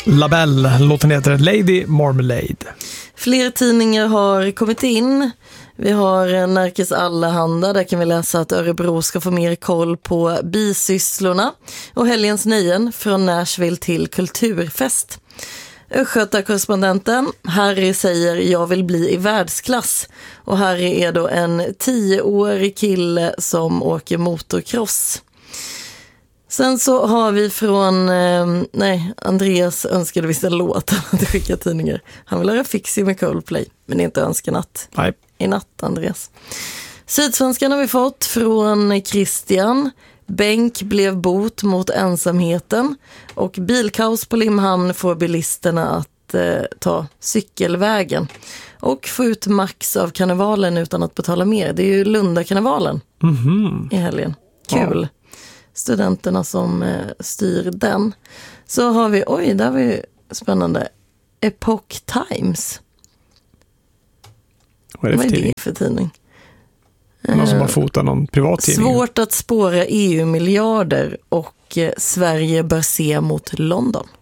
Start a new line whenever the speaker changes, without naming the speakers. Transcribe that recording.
Labelle, låten heter Lady Marmalade.
Fler tidningar har kommit in. Vi har Närkes Allehanda, där kan vi läsa att Örebro ska få mer koll på bisysslorna. Och helgens nöjen från Nashville till kulturfest. Östgötakorrespondenten Harry säger jag vill bli i världsklass. Och Harry är då en 10-årig kille som åker motocross. Sen så har vi från, Andreas önskade visst en låt att skicka tidningar. Han vill höra Fixie med Coldplay, men det är inte önskenatt.
Nej.
I natt, Andreas. Sydsvenskan har vi fått från Christian. Bänk blev bot mot ensamheten. Och bilkaos på Limhamn får bilisterna att ta cykelvägen. Och få ut max av karnevalen utan att betala mer. Det är ju Lundakarnevalen i helgen. Kul. Ja. Studenterna som styr den. Så har vi, där har vi spännande, Epoch Times.
Vad är det för
tidning?
Någon som har fotat någon privat tidning.
Svårt att spåra EU-miljarder och Sverige bör se mot London.